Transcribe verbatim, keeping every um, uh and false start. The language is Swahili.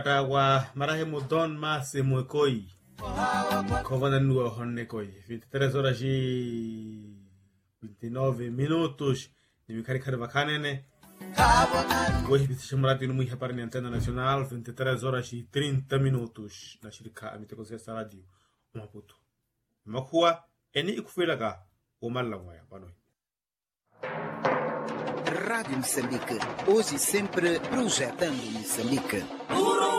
wa marehemu Don Mase Mwekoi Kovana Nua Honekoi vinte e três horas e vinte e nove minutos de Micaricare Vacanene. Hoje bishamurati no Muiha para a Antena Nacional vinte e três horas e trinta minutos na shirika amite consciência radio Maputo. Makua eni ikufilaga o malawaya banoi. Rádio Moçambique, hoje e sempre projetando Moçambique.